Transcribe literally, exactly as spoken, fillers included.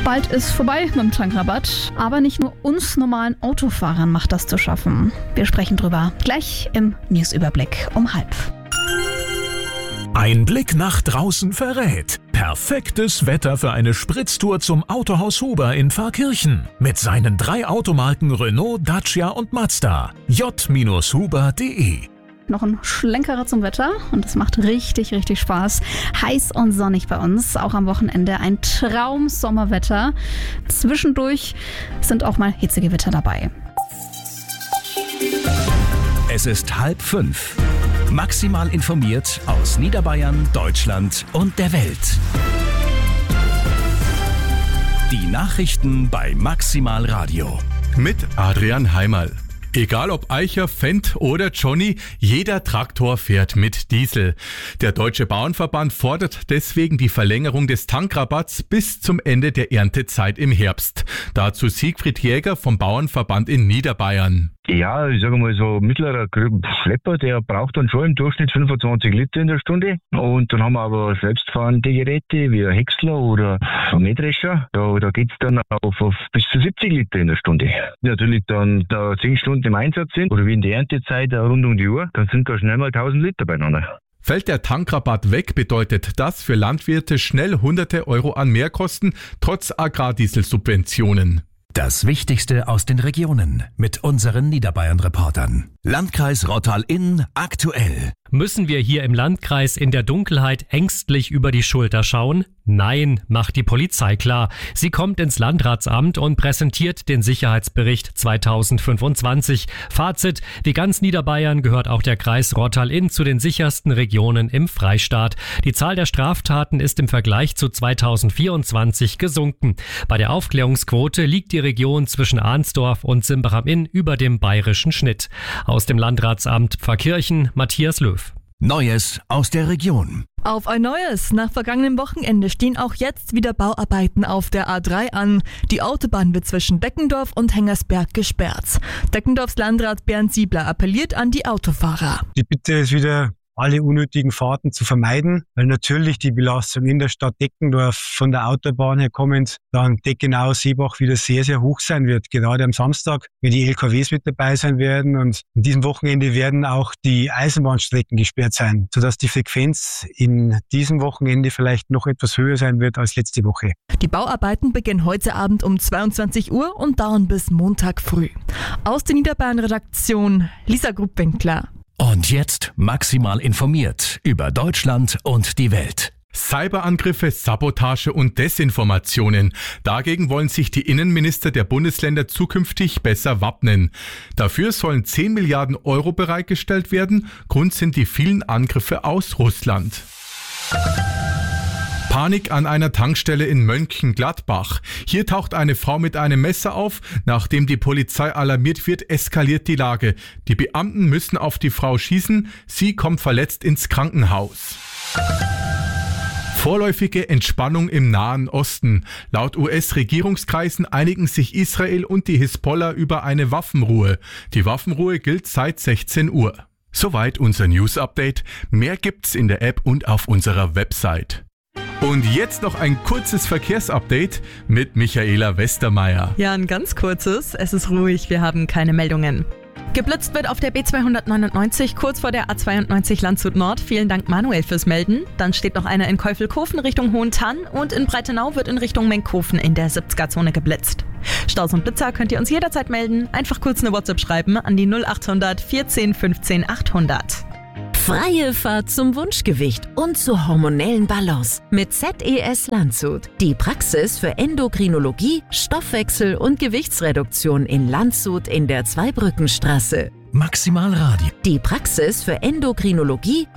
Bald ist vorbei mit dem Tankrabatt. Aber nicht nur uns normalen Autofahrern macht das zu schaffen. Wir sprechen drüber gleich im Newsüberblick um halb. Ein Blick nach draußen verrät. Perfektes Wetter für eine Spritztour zum Autohaus Huber in Pfarrkirchen. Mit seinen drei Automarken Renault, Dacia und Mazda. j Huber punkt de. Noch ein Schlenkerer zum Wetter und es macht richtig, richtig Spaß. Heiß und sonnig bei uns, auch am Wochenende ein Traum-Sommerwetter. Zwischendurch sind auch mal Hitzegewitter dabei. Es ist halb fünf. Maximal informiert aus Niederbayern, Deutschland und der Welt. Die Nachrichten bei Maximal Radio. Mit Adrian Heimerl. Egal ob Eicher, Fendt oder Johnny, jeder Traktor fährt mit Diesel. Der Deutsche Bauernverband fordert deswegen die Verlängerung des Tankrabatts bis zum Ende der Erntezeit im Herbst. Dazu Siegfried Jäger vom Bauernverband in Niederbayern. Ja, ich sage mal so mittlerer Schlepper, der braucht dann schon im Durchschnitt fünfundzwanzig Liter in der Stunde. Und dann haben wir aber selbstfahrende Geräte wie ein Häcksler oder ein Mähdrescher. Da, da geht's dann auf, auf bis zu siebzig Liter in der Stunde. Natürlich dann da zehn Stunden im Einsatz sind oder wie in der Erntezeit rund um die Uhr, dann sind da schnell mal tausend Liter beieinander. Fällt der Tankrabatt weg, bedeutet das für Landwirte schnell hunderte Euro an Mehrkosten, trotz Agrardieselsubventionen. Das Wichtigste aus den Regionen mit unseren Niederbayern-Reportern. Landkreis Rottal-Inn aktuell. Müssen wir hier im Landkreis in der Dunkelheit ängstlich über die Schulter schauen? Nein, macht die Polizei klar. Sie kommt ins Landratsamt und präsentiert den Sicherheitsbericht zweitausendfünfundzwanzig. Fazit: Wie ganz Niederbayern gehört auch der Kreis Rottal-Inn zu den sichersten Regionen im Freistaat. Die Zahl der Straftaten ist im Vergleich zu zweitausendvierundzwanzig gesunken. Bei der Aufklärungsquote liegt die Region zwischen Arnsdorf und Simbach am Inn über dem bayerischen Schnitt. Aus dem Landratsamt Pfarrkirchen, Matthias Löw. Neues aus der Region. Auf ein neues. Nach vergangenem Wochenende stehen auch jetzt wieder Bauarbeiten auf der A drei an. Die Autobahn wird zwischen Deckendorf und Hengersberg gesperrt. Deckendorfs Landrat Bernd Siebler appelliert an die Autofahrer. Die Bitte ist wieder, alle unnötigen Fahrten zu vermeiden, weil natürlich die Belastung in der Stadt Deckendorf von der Autobahn her kommend dann Deckenau-Seebach wieder sehr, sehr hoch sein wird. Gerade am Samstag, wenn die L K Ws mit dabei sein werden, und an diesem Wochenende werden auch die Eisenbahnstrecken gesperrt sein, sodass die Frequenz in diesem Wochenende vielleicht noch etwas höher sein wird als letzte Woche. Die Bauarbeiten beginnen heute Abend um zweiundzwanzig Uhr und dauern bis Montag früh. Aus der Niederbayern-Redaktion Lisa Gruppwinkler. Und jetzt maximal informiert über Deutschland und die Welt. Cyberangriffe, Sabotage und Desinformationen. Dagegen wollen sich die Innenminister der Bundesländer zukünftig besser wappnen. Dafür sollen zehn Milliarden Euro bereitgestellt werden. Grund sind die vielen Angriffe aus Russland. Panik an einer Tankstelle in Mönchengladbach. Hier taucht eine Frau mit einem Messer auf. Nachdem die Polizei alarmiert wird, eskaliert die Lage. Die Beamten müssen auf die Frau schießen. Sie kommt verletzt ins Krankenhaus. Vorläufige Entspannung im Nahen Osten. Laut U S-Regierungskreisen einigen sich Israel und die Hisbollah über eine Waffenruhe. Die Waffenruhe gilt seit sechzehn Uhr. Soweit unser News-Update. Mehr gibt's in der App und auf unserer Website. Und jetzt noch ein kurzes Verkehrsupdate mit Michaela Westermeier. Ja, ein ganz kurzes. Es ist ruhig, wir haben keine Meldungen. Geblitzt wird auf der B zweihundertneunundneunzig, kurz vor der A zweiundneunzig Landshut Nord. Vielen Dank Manuel fürs Melden. Dann steht noch einer in Keufelkofen Richtung Hohentann und in Breitenau wird in Richtung Menkhofen in der siebziger-Zone geblitzt. Staus und Blitzer könnt ihr uns jederzeit melden. Einfach kurz eine WhatsApp schreiben an die null achthundert vierzehn fünfzehn achthundert. Freie Fahrt zum Wunschgewicht und zur hormonellen Balance mit Z E S Landshut. Die Praxis für Endokrinologie, Stoffwechsel und Gewichtsreduktion in Landshut in der Zweibrückenstraße. Maximal Radio. Die Praxis für Endokrinologie,